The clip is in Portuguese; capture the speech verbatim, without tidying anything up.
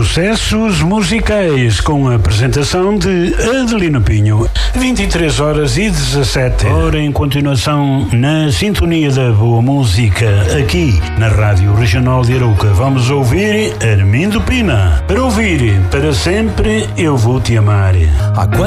Sucessos musicais com a apresentação de Adelino Pinho. vinte e três horas e dezassete. Ora, em continuação, na sintonia da boa música, aqui na Rádio Regional de Arouca, vamos ouvir Armindo Pina. Para ouvir para sempre, eu vou te amar.